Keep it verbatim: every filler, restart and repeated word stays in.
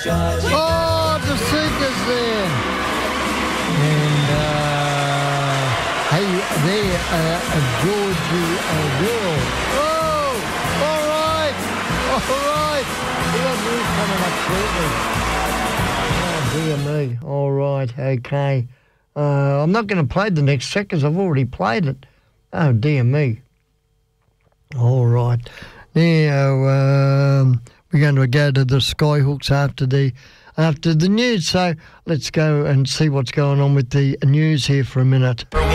Oh, the Seekers there. And, uh, hey, there, uh, Georgie O'Doyle. Oh, all right, all right. We got news coming up shortly. Oh, dear me. All right, okay. Uh, I'm not going to play the next set because I've already played it. Oh, dear me. All right. Now, um, we're going to go to the Skyhooks after the after the news. So let's go and see what's going on with the news here for a minute.